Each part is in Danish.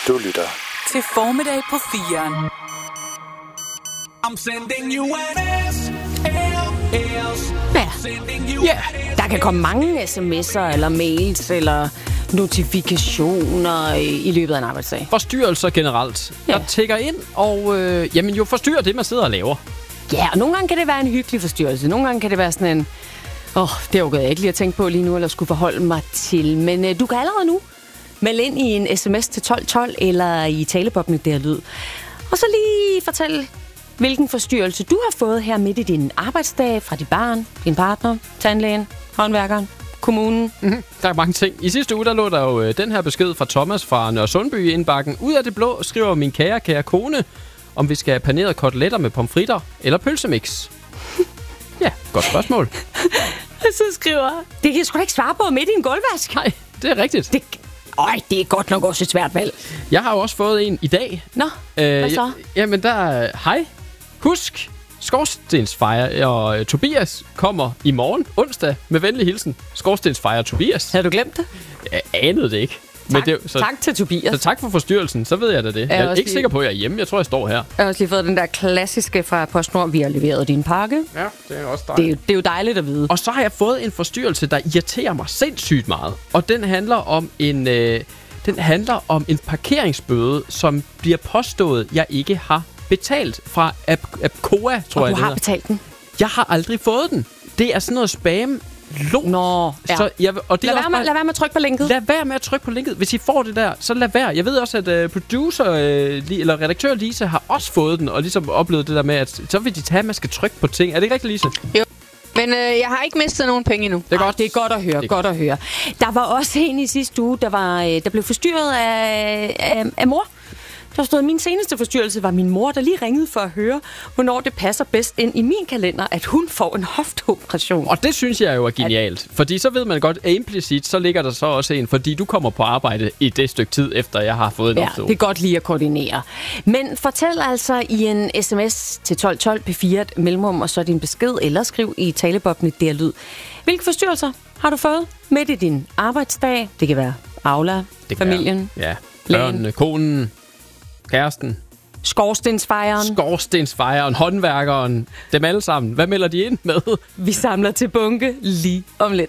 Du lytter til Formiddag på 4'eren. Ja, der kan komme mange sms'er eller mails eller notifikationer i løbet af en arbejdsdag. Forstyrrelser generelt, der tækker ind og jo forstyrrer det, man sidder og laver. Ja, og nogle gange kan det være en hyggelig forstyrrelse. Nogle gange kan det være sådan en, det overgår jeg ikke lige at tænke på lige nu, eller skulle forholde mig til. Men du kan allerede nu melde ind i en sms til 1212 eller i taleboblen der lyd. Og så lige fortælle, hvilken forstyrrelse du har fået her midt i din arbejdsdag fra dit barn, din partner, tandlægen, håndværkeren, kommunen. Der er mange ting. I sidste uge, der lå der jo den her besked fra Thomas fra Nørresundby i indbakken. Ud af det blå skriver min kære kone, om vi skal have paneret koteletter med pomfritter eller pølsemix. Ja, godt spørgsmål. Og så skriver det kan jeg sgu da ikke svare på midt i en gulvvask. Nej, det er rigtigt. Det er godt nok også et svært valg. Jeg har jo også fået en i dag. Nå, hvad så? Jamen, der er... Hej. Husk, skorstensfejer og Tobias kommer i morgen, onsdag, med venlig hilsen. Skorstensfejer Tobias. Har du glemt det? Jeg anede det ikke. Tak, tak til Tobias. Så tak for forstyrrelsen, så ved jeg da det. Jeg er ikke sikker på, at jeg er hjemme. Jeg tror, jeg står her. Jeg har også lige fået den der klassiske fra PostNord. Vi har leveret din pakke. Ja, det er også dejligt. Det er jo dejligt at vide. Og så har jeg fået en forstyrrelse, der irriterer mig sindssygt meget. Og den handler om en parkeringsbøde, som bliver påstået, jeg ikke har betalt fra Apcoa, tror jeg. Og du har betalt den? Jeg har aldrig fået den. Det er sådan noget spam. Nå, ja. Så lad være med at trykke på linket. Lad være med at trykke på linket. Hvis I får det der, så lad være. Jeg ved også, at producer eller redaktør Lise har også fået den, og ligesom oplevet det der med, at så vil de tage, at man skal trykke på ting. Er det ikke rigtigt, Lise? Jo. Men jeg har ikke mistet nogen penge endnu. Det er godt. Det er godt at høre, godt at høre. Der var også en i sidste uge, der blev forstyrret af mor. Der stod, min seneste forstyrrelse var min mor, der lige ringede for at høre, hvornår det passer bedst ind i min kalender, at hun får en hofteoperation. Og det synes jeg jo er genialt. Fordi så ved man godt, at implicit, så ligger der så også en, fordi du kommer på arbejde i det stykke tid, efter jeg har fået en hofteoperation. Det er godt lige at koordinere. Men fortæl altså i en sms til 1212 P4 mellemrum, og så din besked, eller skriv i taleboblen der lyd. Hvilke forstyrrelser har du fået midt i din arbejdsdag? Det kan være Aula, familien, børnene, konen, kæresten. Skorstensfejeren, håndværkeren, dem alle sammen. Hvad melder de ind med? Vi samler til bunke lige om lidt.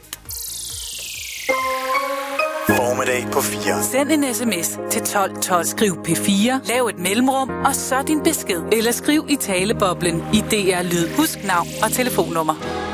Formiddag på 4. Send en sms til 1212. Skriv P4, lav et mellemrum, og så din besked. Eller skriv i taleboblen i DR Lyd. Husk navn og telefonnummer.